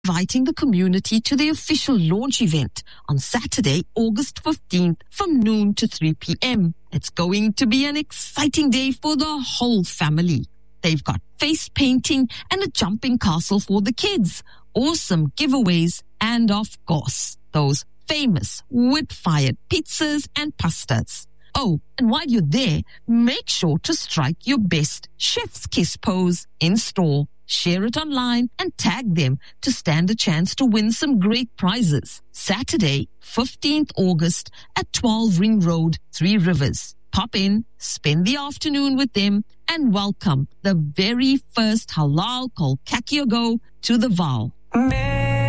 inviting the community to the official launch event on Saturday, August 15th from noon to 3 p.m. It's going to be an exciting day for the whole family. They've got face painting and a jumping castle for the kids, awesome giveaways, and of course, those famous wood-fired pizzas and pastas. Oh, and while you're there, make sure to strike your best chef's kiss pose in store. Share it online and tag them to stand a chance to win some great prizes. Saturday, 15th August at 12 Ring Road, Three Rivers. Pop in, spend the afternoon with them, and welcome the very first halal Kolkakiogo to the Vaal.